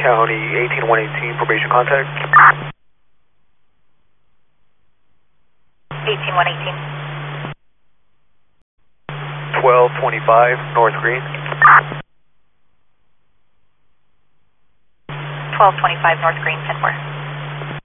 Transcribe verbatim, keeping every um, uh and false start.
County, eighteen one eighteen, probation contact. eighteen one eighteen. twelve twenty-five, North Green. twelve twenty-five North Green, ten four.